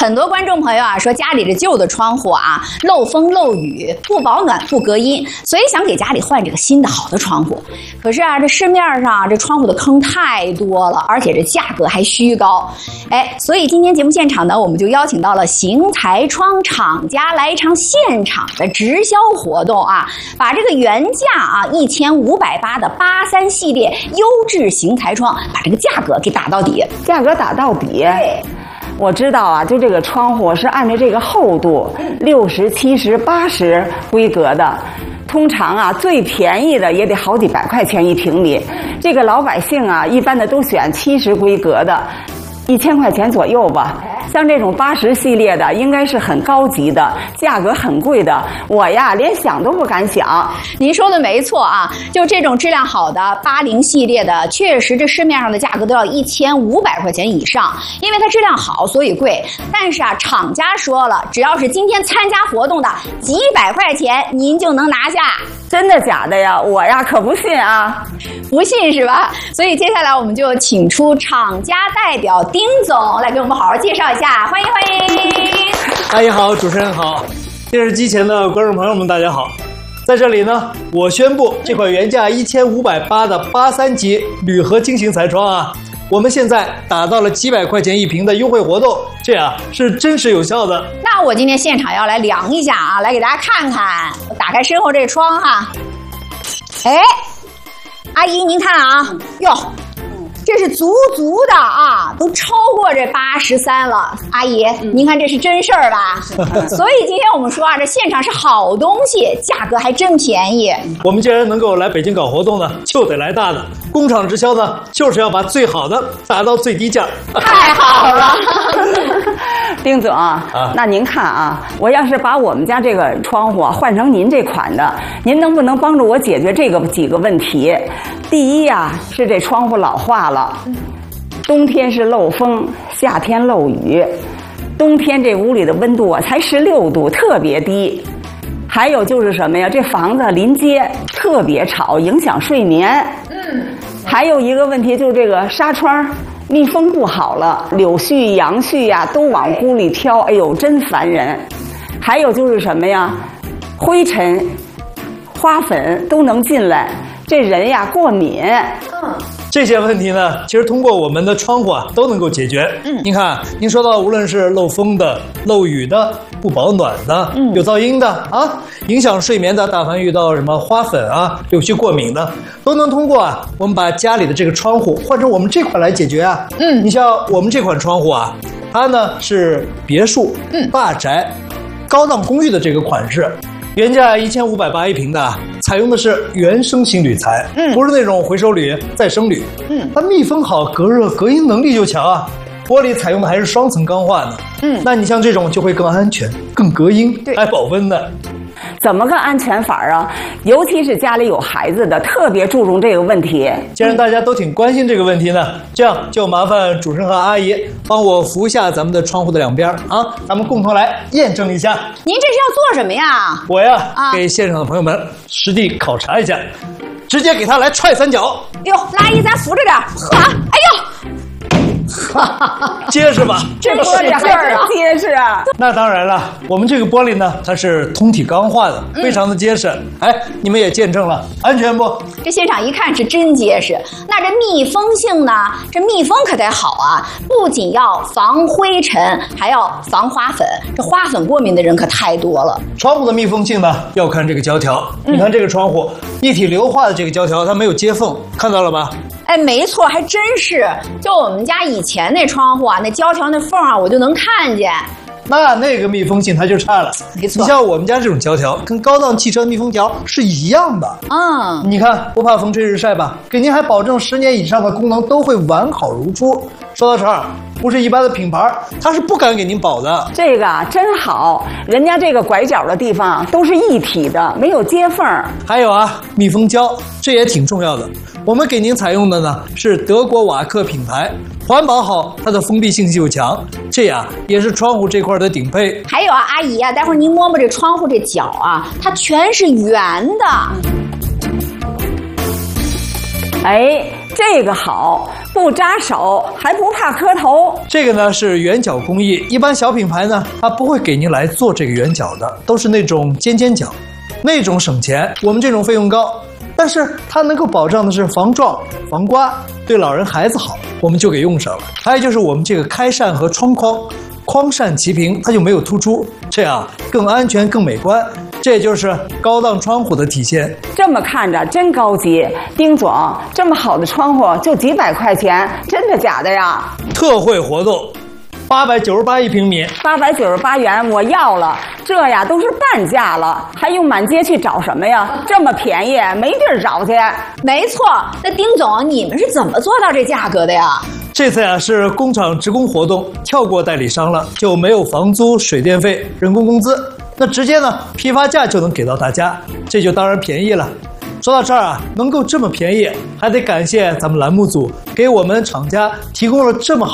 很多观众朋友啊说家里这旧的窗户啊漏风漏雨，不保暖不隔音，所以想给家里换这个新的好的窗户。可是啊，这市面上这窗户的坑太多了，而且这价格还虚高。所以今天节目现场呢，我们就邀请到了邢台窗厂家来一场现场的直销活动啊，把这个原价啊1580的83系列优质邢台窗，把这个价格给打到底。 价格打到底。 对。 我知道啊，就这个窗户是按照这个厚度60、70、80规格的，通常啊最便宜的也得好几百块钱1平米。这个老百姓啊，一般的都选70规格的，1000块钱左右吧。像这种80系列的，应该是很高级的，价格很贵的。我呀，连想都不敢想。 您说的没错啊，就这种质量好的80系列的，确实这市面上的价格都要1500块钱以上，因为它质量好，所以贵。但是啊，厂家说了，只要是今天参加活动的，几百块钱您就能拿下。 真的假的呀？我呀可不信啊， 不信是吧？所以接下来我们就请出厂家代表丁总来给我们好好介绍一下，欢迎欢迎。 阿姨好，主持人好，电视机前的观众朋友们大家好。在这里呢，我宣布这款原价1580的83级铝合金型彩窗啊，我们现在打到了几百块钱1平的优惠活动，这样是真实有效的。 那我今天现场要来量一下啊，来给大家看看。我打开身后这窗哈，阿姨您看啊，哟，这是足的啊，都超过这83了。阿姨，您看这是真事儿吧？所以今天我们说啊，这现场是好东西，价格还真便宜。 我们既然能够来北京搞活动呢，就得来大的。工厂直销呢，就是要把最好的打到最低价。 太好了。 丁总那您看啊，我要是把我们家这个窗户换成您这款的，您能不能帮助我解决这个几个问题？第一呀，是这窗户老化了，冬天是漏风，夏天漏雨，冬天这屋里的温度才16度，特别低。还有就是什么呀？这房子临街特别吵，影响睡眠。还有一个问题就是这个纱窗密封不好了，柳絮、杨絮呀都往屋里飘，哎呦，真烦人。还有就是什么呀？灰尘、花粉都能进来，这人呀过敏。 这些问题呢，其实通过我们的窗户啊都能够解决。您看，您说到无论是漏风的、漏雨的、不保暖的、有噪音的啊，影响睡眠的，但凡遇到什么花粉啊、柳絮过敏的，都能通过啊我们把家里的这个窗户换成我们这款来解决啊。你像我们这款窗户啊，它呢是别墅、大宅、高档公寓的这个款式。原价1580 1平的，采用的是原生型铝材，不是那种回收铝、再生铝。它密封好，隔热隔音能力就强啊。玻璃采用的还是双层钢化呢。那你像这种就会更安全、更隔音，还保温的。 怎么个安全法啊？尤其是家里有孩子的，特别注重这个问题。 既然大家都挺关心这个问题呢，这样就麻烦主持人和阿姨帮我扶一下咱们的窗户的两边啊，咱们共同来验证一下。 您这是要做什么呀？ 我呀，给现场的朋友们实地考察一下，直接给他来踹3脚。 哟，阿姨咱扶着点，呵，哎呦。 结实吧？ 这玻璃劲儿啊，结实啊！ 那当然了，我们这个玻璃呢，它是通体钢化的，非常的结实。你们也见证了，安全不？ 这现场一看是真结实。那这密封性呢？这密封可得好啊！不仅要防灰尘，还要防花粉。这花粉过敏的人可太多了。 窗户的密封性呢，要看这个胶条。你看这个窗户，一体硫化的这个胶条，它没有接缝，看到了吧？ 没错，还真是。就我们家以前那窗户啊，那胶条那缝啊，我就能看见。 那个密封性它就差了。 没错， 你像我们家这种胶条，跟高档汽车密封条是一样的。你看不怕风吹日晒吧？给您还保证10年以上的功能都会完好如初。说到这儿，不是一般的品牌，它是不敢给您保的。 这个真好，人家这个拐角的地方都是一体的，没有接缝。 还有啊，密封胶，这也挺重要的。我们给您采用的呢是德国瓦克品牌，环保好，它的封闭性又强，这样也是窗户这块的顶配。 还有啊，阿姨啊，待会儿您摸摸这窗户这角啊，它全是圆的。 这个好，不扎手，还不怕磕头。 这个呢是圆角工艺，一般小品牌呢，它不会给您来做这个圆角的，都是那种尖尖角，那种省钱，我们这种费用高，但是它能够保障的是防撞、防刮，对老人孩子好，我们就给用上了。还有就是我们这个开扇和窗框，框扇齐平，它就没有突出，这样更安全、更美观。这就是高档窗户的体现。 这么看着真高级，丁总，这么好的窗户就几百块钱，真的假的呀？ 特惠活动，898一平米 ，898元我要了，这呀都是半价了，还用满街去找什么呀？这么便宜，没地儿找去。 没错，那丁总，你们是怎么做到这价格的呀？ 这次呀是工厂职工活动，跳过代理商了，就没有房租、水电费、人工工资，那直接呢批发价就能给到大家，这就当然便宜了。说到这儿啊，能够这么便宜，还得感谢咱们栏目组给我们厂家提供了这么好